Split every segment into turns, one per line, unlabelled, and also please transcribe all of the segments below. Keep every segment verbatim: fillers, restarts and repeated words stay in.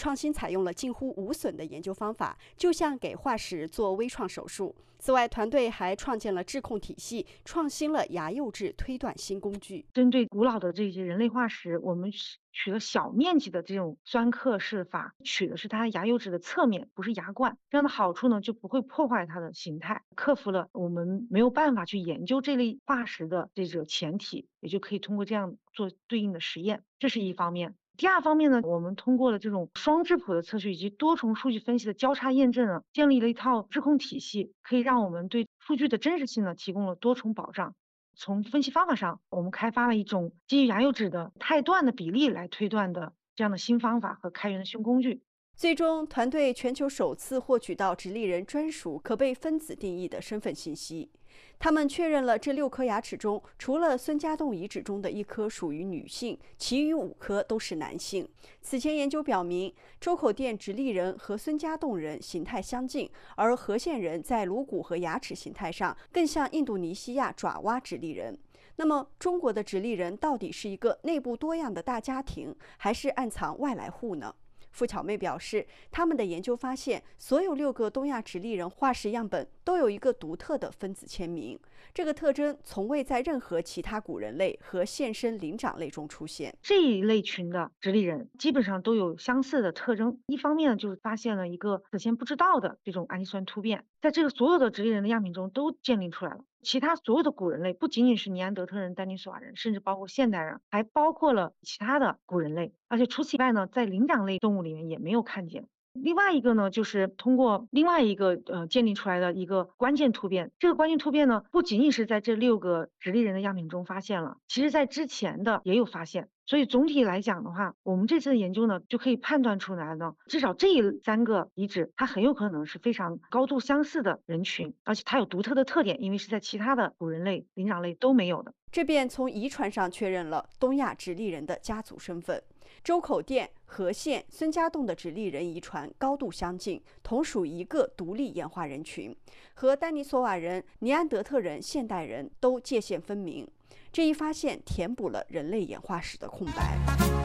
创新采用了近乎无损的研究方法，就像给化石做微创手术。此外，团队还创建了质控体系，创新了牙釉质推断新工具。
针对古老的这些人类化石，我们取了小面积的这种酸刻试法，取的是它牙釉质的侧面，不是牙冠。这样的好处呢，就不会破坏它的形态，克服了我们没有办法去研究这类化石的这个前提，也就可以通过这样做对应的实验。这是一方面。第二方面呢，我们通过了这种双质谱的测序以及多重数据分析的交叉验证啊，建立了一套质控体系，可以让我们对数据的真实性呢提供了多重保障。从分析方法上，我们开发了一种基于牙釉质的态段的比例来推断的这样的新方法和开源的新工具。
最终，团队全球首次获取到直立人专属可被分子定义的身份信息。他们确认了这六颗牙齿中，除了孙家洞遗址中的一颗属于女性，其余五颗都是男性。此前研究表明，周口店直立人和孙家洞人形态相近，而和县人在颅骨和牙齿形态上更像印度尼西亚爪哇直立人。那么，中国的直立人到底是一个内部多样的大家庭，还是暗藏外来户呢？付巧妹表示，他们的研究发现，所有六个东亚直立人化石样本都有一个独特的分子签名，这个特征从未在任何其他古人类和现生灵长类中出现。
这一类群的直立人基本上都有相似的特征，一方面呢，就是发现了一个此前不知道的这种氨基酸突变，在这个所有的直立人的样品中都建立出来了。其他所有的古人类，不仅仅是尼安德特人、丹尼索瓦人，甚至包括现代人，还包括了其他的古人类。而且除此以外呢，在灵长类动物里面也没有看见。另外一个呢，就是通过另外一个呃建立出来的一个关键突变。这个关键突变呢，不仅仅是在这六个直立人的样品中发现了，其实在之前的也有发现。所以总体来讲的话，我们这次的研究呢，就可以判断出来呢，至少这三个遗址，它很有可能是非常高度相似的人群，而且它有独特的特点，因为是在其他的古人类、灵长类都没有的。
这便从遗传上确认了东亚直立人的家族身份。周口店、和县、孙家洞的直立人遗传高度相近，同属一个独立演化人群，和丹尼索瓦人、尼安德特人、现代人都界限分明。这一发现填补了人类演化史的空白。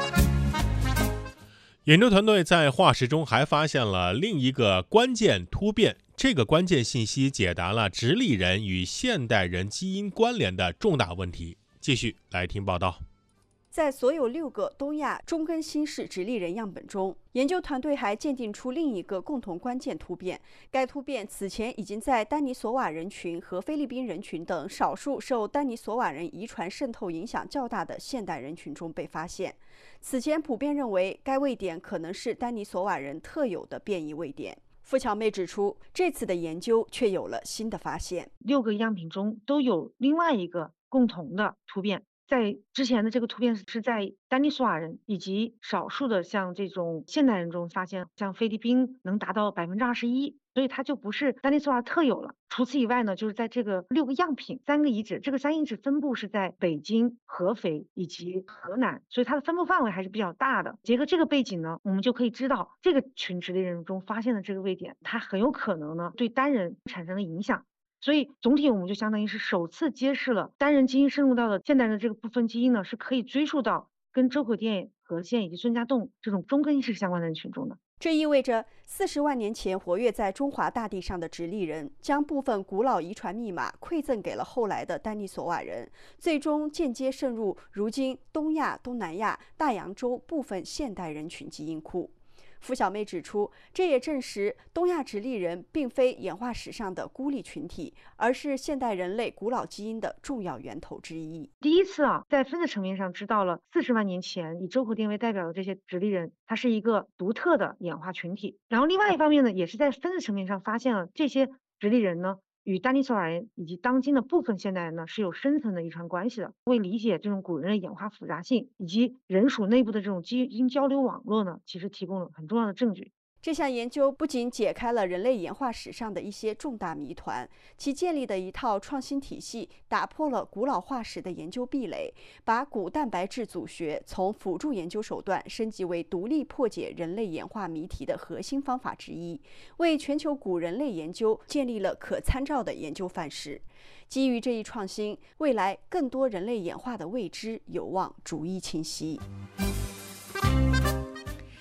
研究团队在化石中还发现了另一个关键突变，这个关键信息解答了直立人与现代人基因关联的重大问题。继续来听报道。
在所有六个东亚中根新世直立人样本中，研究团队还鉴定出另一个共同关键突变。该突变此前已经在丹尼索瓦人群和菲律宾人群等少数受丹尼索瓦人遗传渗透影响较大的现代人群中被发现。此前普遍认为该位点可能是丹尼索瓦人特有的变异位点。付巧妹指出，这次的研究却有了新的发现。
六个样品中都有另外一个共同的突变。在之前的这个突变是在丹尼索瓦人以及少数的像这种现代人中发现，像菲律宾能达到百分之二十一，所以它就不是丹尼索瓦特有了。除此以外呢，就是在这个六个样品三个遗址，这个三遗址分布是在北京、合肥以及河南，所以它的分布范围还是比较大的。结合这个背景呢，我们就可以知道这个群直立人中发现的这个位点，它很有可能呢对单人产生了影响。所以总体我们就相当于是首次揭示了单人基因深入到的现代人这个部分基因呢，是可以追溯到跟周口店、和县以及孙家洞这种中根意识相关的人群中的。
这意味着四十万年前活跃在中华大地上的直立人，将部分古老遗传密码馈赠给了后来的丹尼索瓦人，最终间接渗入如今东亚、东南亚、大洋洲部分现代人群基因库。付小妹指出，这也证实东亚直立人并非演化史上的孤立群体，而是现代人类古老基因的重要源头之一。
第一次啊，在分子层面上知道了四十万年前以周口店为代表的这些直立人，它是一个独特的演化群体。然后另外一方面呢，也是在分子层面上发现了这些直立人呢，与丹尼索瓦人以及当今的部分现代人呢是有深层的遗传关系的。为理解这种古人类演化复杂性以及人属内部的这种基因交流网络呢，其实提供了很重要的证据。
这项研究不仅解开了人类演化史上的一些重大谜团，其建立的一套创新体系打破了古老化石的研究壁垒，把古蛋白质组学从辅助研究手段升级为独立破解人类演化谜题的核心方法之一，为全球古人类研究建立了可参照的研究范式。基于这一创新，未来更多人类演化的未知有望逐一清晰。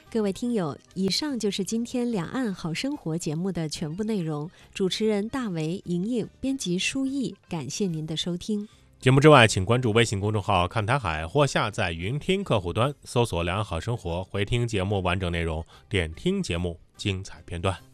各位听友，以上就是今天两岸好生活节目的全部内容。主持人大为、莹莹，编辑舒毅，感谢您的收听。
节目之外，请关注微信公众号看台海或下载云听客户端，搜索两岸好生活，回听节目完整内容，点听节目精彩片段。